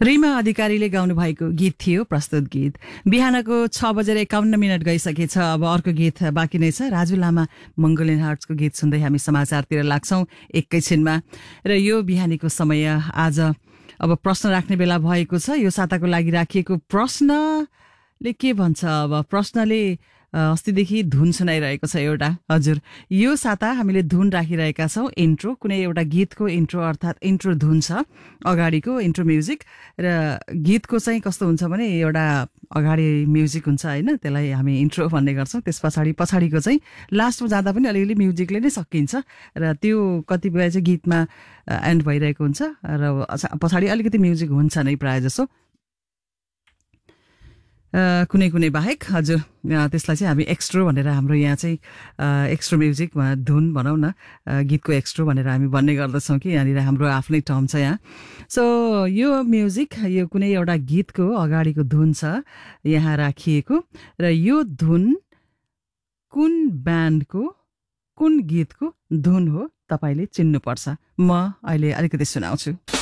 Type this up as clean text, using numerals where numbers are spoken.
रीमा अधिकारीले गाउनु भएको गीत थियो प्रस्तुत गीत। बिहानको 6:51 गइसकेछ। अब अर्को गीत बाँकी नै छ। राजु लामा मंगोलियन हार्ट्सको गीत सुन्दै हामी समाचारतिर लाग्छौं एकैछिनमा। र यो बिहानीको समय आज अब प्रश्न राख्ने बेला भएको छ। यो साताको लागि राखिएको प्रश्नले के भन्छ? अब प्रश्नले अस्तिदेखि धुन सुनाइरहेको छ एउटा। हजुर, यो साता हामीले धुन राखिरहेका छौं। इन्ट्रो, कुनै एउटा गीतको इन्ट्रो अर्थात् इन्ट्रो धुन छ अगाडिको इन्ट्रो म्युजिक, र गीतको चाहिँ कस्तो हुन्छ भने एउटा अगाडि म्युजिक हुन्छ हैन, त्यसलाई हामी इन्ट्रो भन्ने गर्छौं। त्यस पछाडिको चाहिँ लास्टमा जाँदा पनि अलिअलि म्युजिकले नै सकिन्छ र त्यो कतिपय चाहिँ गीतमा एन्ड भइरहेको हुन्छ र पछाडि अलिकति म्युजिक हुन्छ नै प्राय जसो, कुनै कुनै बाहेक। हजुर, त्यसलाई चाहिँ हामी एक्स्ट्रो भनेर हाम्रो यहाँ चाहिँ एक्स्ट्रो म्युजिक धुन भनौँ न, गीतको एक्स्ट्रो भनेर हामी भन्ने गर्दछौँ कि यहाँनिर हाम्रो आफ्नै टर्म छ यहाँ। सो यो म्युजिक यो कुनै एउटा गीतको अगाडिको धुन छ यहाँ राखिएको, र यो धुन कुन ब्यान्डको कुन गीतको धुन हो तपाईले चिन्नुपर्छ। म अहिले अलिकति सुनाउँछु।